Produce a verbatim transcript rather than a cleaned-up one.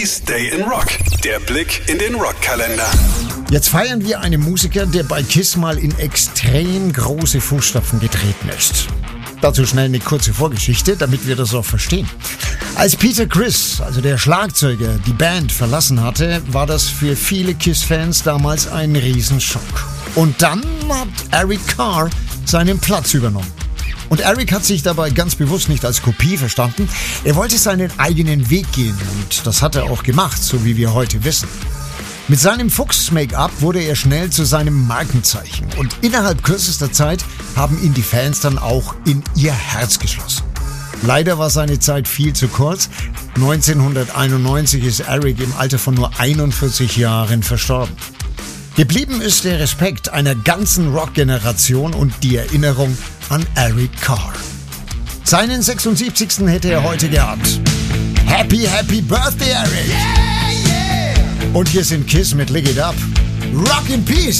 Eddie's Day in Rock. Der Blick in den Rockkalender. Jetzt feiern wir einen Musiker, der bei KISS mal in extrem große Fußstapfen getreten ist. Dazu schnell eine kurze Vorgeschichte, damit wir das auch verstehen. Als Peter Criss, also der Schlagzeuger, die Band verlassen hatte, war das für viele KISS-Fans damals ein Riesenschock. Und dann hat Eric Carr seinen Platz übernommen. Und Eric hat sich dabei ganz bewusst nicht als Kopie verstanden. Er wollte seinen eigenen Weg gehen und das hat er auch gemacht, so wie wir heute wissen. Mit seinem Fuchs-Make-up wurde er schnell zu seinem Markenzeichen und innerhalb kürzester Zeit haben ihn die Fans dann auch in ihr Herz geschlossen. Leider war seine Zeit viel zu kurz. neunzehnhunderteinundneunzig ist Eric im Alter von nur einundvierzig Jahren verstorben. Geblieben ist der Respekt einer ganzen Rock-Generation und die Erinnerung an Eric Carr. Seinen sechsundsiebzigsten hätte er heute gehabt. Happy, happy Birthday, Eric! Yeah, yeah. Und hier sind KISS mit Lick It Up. Rock in Peace!